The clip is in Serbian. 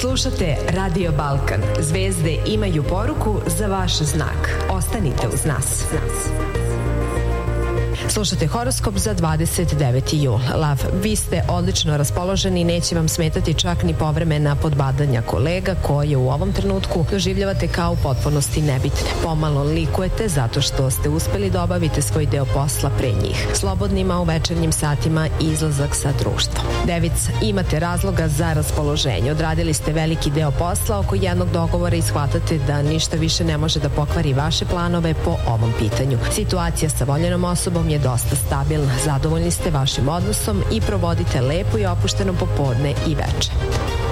Slušate Radio Balkan. Zvezde imaju poruku za vaš znak. Ostanite uz nas. Slušate horoskop za 29. jul. Lav, vi ste odlično raspoloženi i neće vam smetati čak ni povremena podbadanja kolega koje u ovom trenutku doživljavate kao u potpunosti nebitne. Pomalo likujete zato što ste uspeli da obavite svoj deo posla pre njih. Slobodnima u večernjim satima izlazak sa društvom. Devica, imate razloga za raspoloženje. Odradili ste veliki deo posla oko jednog dogovora i shvatate da ništa više ne može da pokvari vaše planove po ovom pitanju. Situacija sa voljenom osobom je dosta stabilna. Zadovoljni ste vašim odnosom i provodite lepo i opušteno popodne i veče.